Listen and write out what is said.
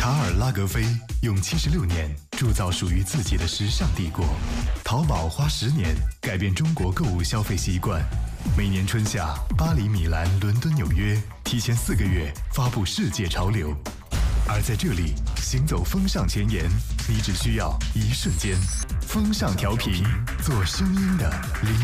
卡尔拉格菲用76年铸造属于自己的时尚帝国，淘宝花10年改变中国购物消费习惯。每年春夏，巴黎、米兰、伦敦、纽约提前4个月发布世界潮流，而在这里行走风尚前沿，你只需要1瞬间。风尚调频，做声音的